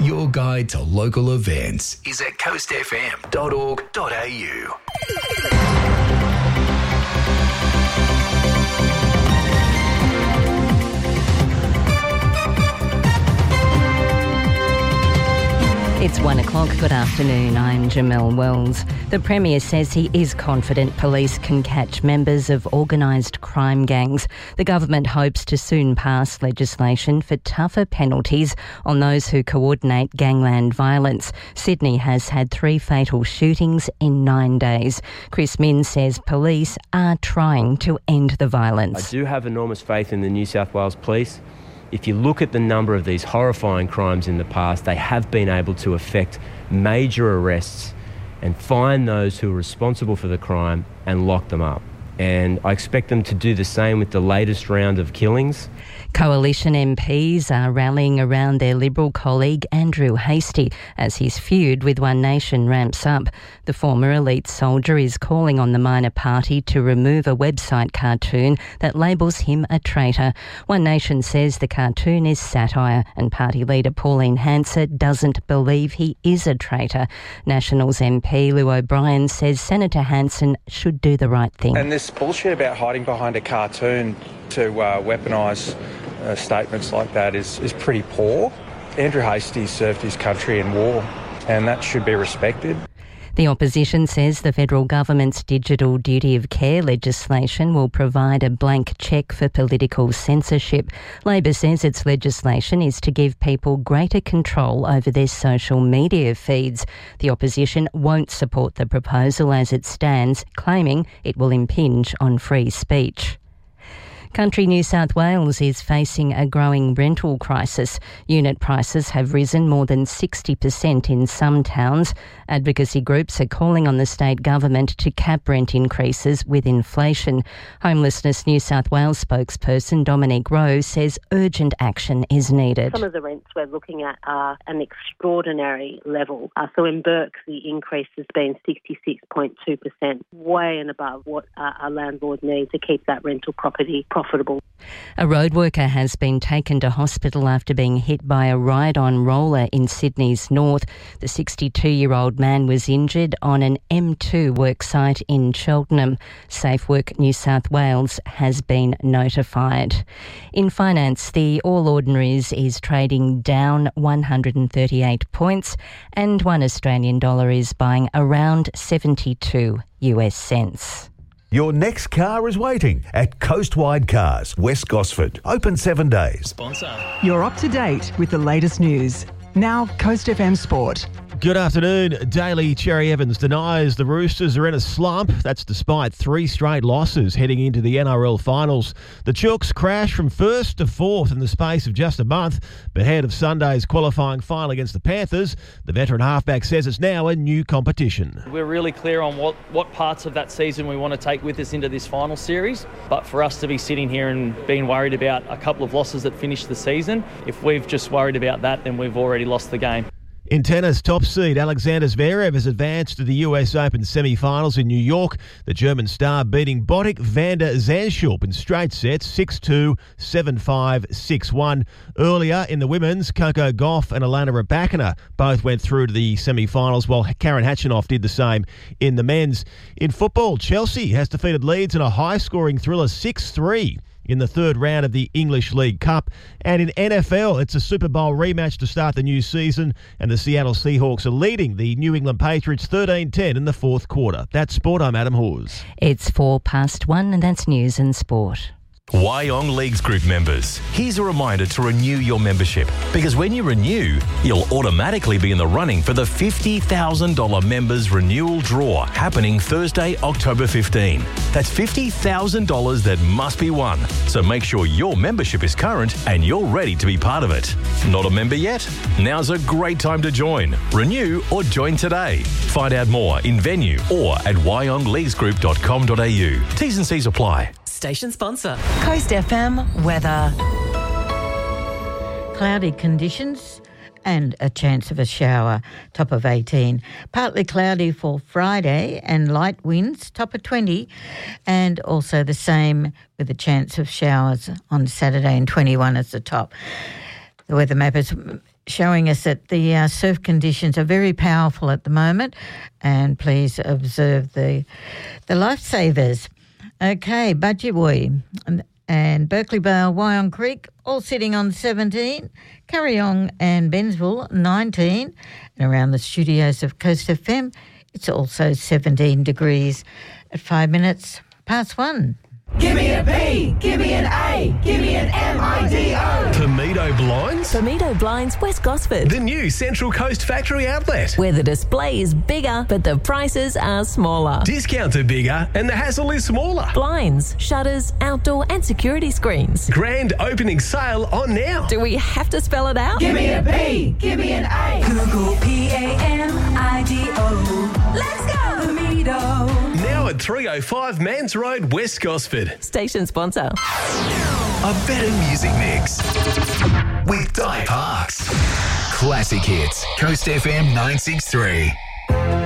Your guide to local events is at coastfm.org.au. It's 1 o'clock. Good afternoon. I'm Jamelle Wells. The Premier says he is confident police can catch members of organised crime gangs. The government hopes to soon pass legislation for tougher penalties on those who coordinate gangland violence. Sydney has had 3 fatal shootings in 9 days. Chris Minns says police are trying to end the violence. I do have enormous faith in the New South Wales Police. If you look at the number of these horrifying crimes in the past, they have been able to effect major arrests and find those who are responsible for the crime and lock them up. And I expect them to do the same with the latest round of killings. Coalition MPs are rallying around their Liberal colleague Andrew Hastie as his feud with One Nation ramps up. The former elite soldier is calling on the minor party to remove a website cartoon that labels him a traitor. One Nation says the cartoon is satire, and party leader Pauline Hanson doesn't believe he is a traitor. Nationals MP Lou O'Brien says Senator Hanson should do the right thing. And this bullshit about hiding behind a cartoon to weaponise statements like that is pretty poor. Andrew Hastie served his country in war, and that should be respected. The opposition says the federal government's digital duty of care legislation will provide a blank cheque for political censorship. Labor says its legislation is to give people greater control over their social media feeds. The opposition won't support the proposal as it stands, claiming it will impinge on free speech. Country New South Wales is facing a growing rental crisis. Unit prices have risen more than 60% in some towns. Advocacy groups are calling on the state government to cap rent increases with inflation. Homelessness New South Wales spokesperson Dominique Rowe says urgent action is needed. Some of the rents we're looking at are an extraordinary level. So in Burke, the increase has been 66.2%, way and above what a landlord needs to keep that rental property profitable. A road worker has been taken to hospital after being hit by a ride-on roller in Sydney's north. The 62-year-old man was injured on an M2 worksite in Cheltenham. Safe Work New South Wales has been notified. In finance, the All Ordinaries is trading down 138 points and $1 Australian is buying around 72 US cents. Your next car is waiting at Coastwide Cars, West Gosford. Open 7 days. You're up to date with the latest news. Now, Coast FM Sport. Good afternoon. Daily Cherry Evans denies the Roosters are in a slump. That's despite 3 straight losses heading into the NRL finals. The Chooks crashed from 1st to 4th in the space of just a month, but ahead of Sunday's qualifying final against the Panthers, the veteran halfback says it's now a new competition. We're really clear on what parts of that season we want to take with us into this final series, but for us to be sitting here and being worried about a couple of losses that finished the season, if we've just worried about that, then we've already lost the game. In tennis, top seed Alexander Zverev has advanced to the US Open semi-finals in New York. The German star beating Botic van der Zandschulp in straight sets 6-2, 7-5, 6-1. Earlier in the women's, Coco Gauff and Elena Rybakina both went through to the semi-finals, while Karen Khachanov did the same in the men's. In football, Chelsea has defeated Leeds in a high-scoring thriller 6-3. in the third round of the English League Cup. And in NFL, it's a Super Bowl rematch to start the new season, and the Seattle Seahawks are leading the New England Patriots 13-10 in the fourth quarter. That's sport. I'm Adam Hawes. It's 1:04, and that's news and sport. Wyong Leagues Group members, here's a reminder to renew your membership, because when you renew, you'll automatically be in the running for the $50,000 members renewal draw happening Thursday, October 15. That's $50,000 that must be won. So make sure your membership is current and you're ready to be part of it. Not a member yet? Now's a great time to join. Renew or join today. Find out more in venue or at wyongleaguesgroup.com.au. T's and C's apply. Station sponsor. Coast FM weather. Cloudy conditions and a chance of a shower, top of 18. Partly cloudy for Friday and light winds, top of 20. And also the same with a chance of showers on Saturday and 21 as the top. The weather map is showing us that the surf conditions are very powerful at the moment, and please observe the lifesavers. Okay, Budgewoi and Berkeley Vale, Wyong Creek, all sitting on 17. Curryong and Bensville, 19. And around the studios of Coast FM, it's also 17 degrees at 5 minutes past 1. Give me a B, give me an A, give me an MIDO. Tomedo Blinds? Tomedo Blinds, West Gosford. The new Central Coast factory outlet. Where the display is bigger, but the prices are smaller. Discounts are bigger and the hassle is smaller. Blinds, shutters, outdoor and security screens. Grand opening sale on now. Do we have to spell it out? Give me a B, give me an A. Google PAMIDO. Let's go, Tomedo. Now at 305 Mans Road, West Gosford. Station sponsor. A better music mix with Di Parks. Classic hits. Coast FM 963.